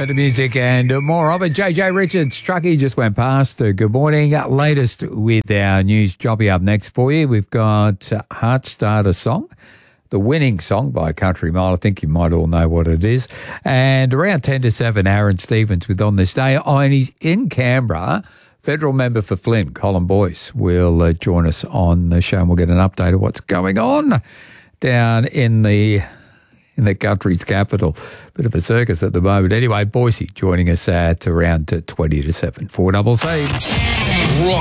Better music and more of it. JJ Richards, Truckee just went past. Good morning. Latest with our news jobby up next for you. We've got Heartstarter Song, the winning song by Country Mile. I think you might all know what it is. And around 10 to 7, Aaron Stevens with On This Day. Oh, and he's in Canberra. Federal member for Flynn, Colin Boyce, will join us on the show and we'll get an update of what's going on down in the country's capital. Bit of a circus at the moment. Anyway, Boise joining us at around 20 to 7. 4CC.